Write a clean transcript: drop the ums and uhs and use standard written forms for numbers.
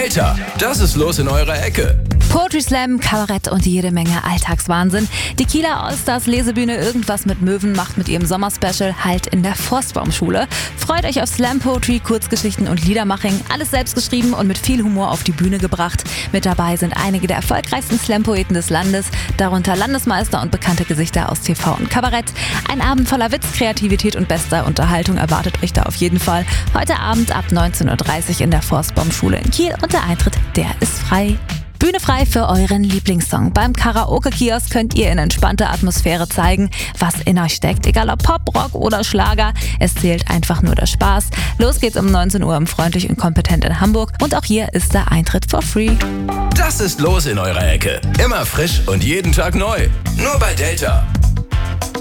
Delta, das ist los in eurer Ecke. Poetry Slam, Kabarett und jede Menge Alltagswahnsinn. Die Kieler Allstars Lesebühne Irgendwas mit Möwen macht mit ihrem Sommerspecial Halt in der Forstbaumschule. Freut euch auf Slam Poetry, Kurzgeschichten und Liedermaching. Alles selbst geschrieben und mit viel Humor auf die Bühne gebracht. Mit dabei sind einige der erfolgreichsten Slam-Poeten des Landes, darunter Landesmeister und bekannte Gesichter aus TV und Kabarett. Ein Abend voller Witz, Kreativität und bester Unterhaltung erwartet euch da auf jeden Fall. Heute Abend ab 19:30 Uhr in der Forstbaumschule in Kiel und der Eintritt, der ist frei. Bühne frei für euren Lieblingssong. Beim Karaoke-Kiosk könnt ihr in entspannter Atmosphäre zeigen, was in euch steckt. Egal ob Pop, Rock oder Schlager, es zählt einfach nur der Spaß. Los geht's um 19 Uhr im Freundlich und Kompetent in Hamburg und auch hier ist der Eintritt for free. Das ist los in eurer Ecke. Immer frisch und jeden Tag neu. Nur bei Delta.